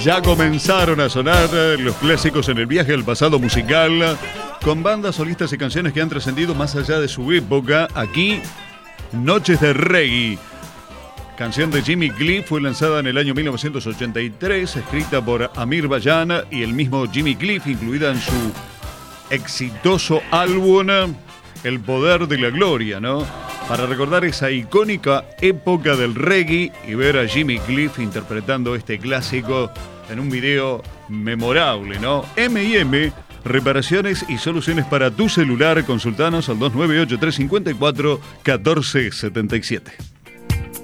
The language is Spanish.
Ya comenzaron a sonar los clásicos en el viaje al pasado musical, con bandas, solistas y canciones que han trascendido más allá de su época. Aquí, Noches de Reggae. Canción de Jimmy Cliff, fue lanzada en el año 1983, escrita por Amir Bayan y el mismo Jimmy Cliff, incluida en su exitoso álbum El Poder de la Gloria, ¿no? Para recordar esa icónica época del reggae y ver a Jimmy Cliff interpretando este clásico en un video memorable, ¿no? M&M, reparaciones y soluciones para tu celular. Consultanos al 298-354-1477.